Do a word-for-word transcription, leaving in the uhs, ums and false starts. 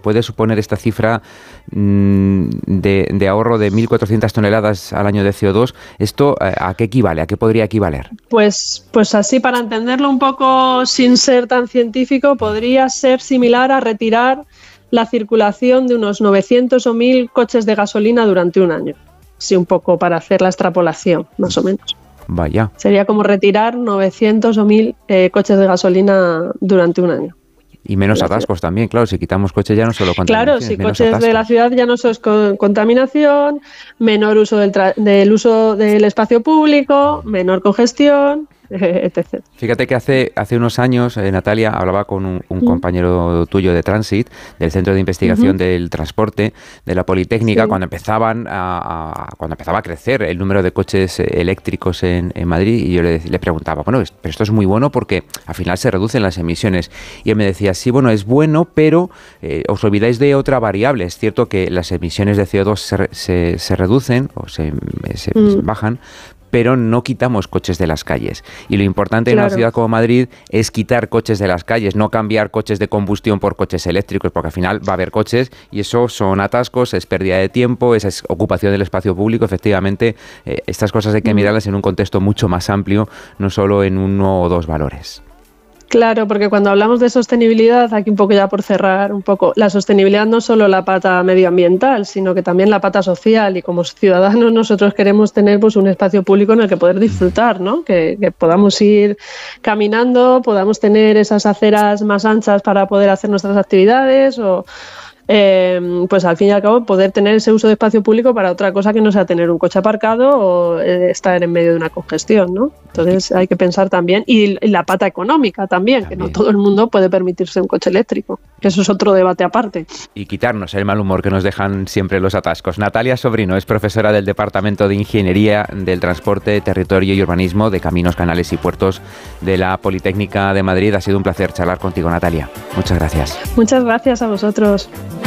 puede suponer esta cifra mmm, de, de ahorro de mil cuatrocientas toneladas al año de C O dos, ¿esto a qué equivale? ¿A qué podría equivaler? Pues, pues así, para entenderlo un poco sin ser tan científico, podría ser similar a retirar la circulación de unos novecientos o mil coches de gasolina durante un año. Sí, un poco para hacer la extrapolación, más o menos. Vaya. Sería como retirar novecientos o mil eh, coches de gasolina durante un año. Y menos atascos también, claro, si quitamos coches ya no solo contaminación. Claro, si coches atascos de la ciudad ya no solo es con contaminación, menor uso del, tra- del uso del espacio público, menor congestión, etcétera. Fíjate que hace, hace unos años, eh, Natalia, hablaba con un, un mm. compañero tuyo de Transit, del Centro de Investigación uh-huh. del Transporte, de la Politécnica, sí. cuando empezaban a, a, cuando empezaba a crecer el número de coches eléctricos en, en Madrid, y yo le, le preguntaba, bueno, pero esto es muy bueno porque al final se reducen las emisiones. Y él me decía, sí, bueno, es bueno, pero eh, os olvidáis de otra variable. Es cierto que las emisiones de C O dos se, se, se reducen o se, se, mm. se bajan, pero no quitamos coches de las calles. Y lo importante claro. en una ciudad como Madrid es quitar coches de las calles, no cambiar coches de combustión por coches eléctricos, porque al final va a haber coches y eso son atascos, es pérdida de tiempo, esa es ocupación del espacio público. Efectivamente, eh, estas cosas hay que mirarlas en un contexto mucho más amplio, no solo en uno o dos valores. Claro, porque cuando hablamos de sostenibilidad, aquí un poco ya por cerrar un poco, la sostenibilidad no solo la pata medioambiental, sino que también la pata social, y como ciudadanos nosotros queremos tener pues un espacio público en el que poder disfrutar, ¿no? Que, que podamos ir caminando, podamos tener esas aceras más anchas para poder hacer nuestras actividades o... Eh, pues al fin y al cabo poder tener ese uso de espacio público para otra cosa que no sea tener un coche aparcado o eh, estar en medio de una congestión, ¿no? Entonces hay que pensar también, y, y la pata económica también, también, que no todo el mundo puede permitirse un coche eléctrico, que eso es otro debate aparte. Y quitarnos el mal humor que nos dejan siempre los atascos. Natalia Sobrino es profesora del Departamento de Ingeniería del Transporte, Territorio y Urbanismo de Caminos, Canales y Puertos de la Politécnica de Madrid. Ha sido un placer charlar contigo, Natalia. Muchas gracias. Muchas gracias a vosotros.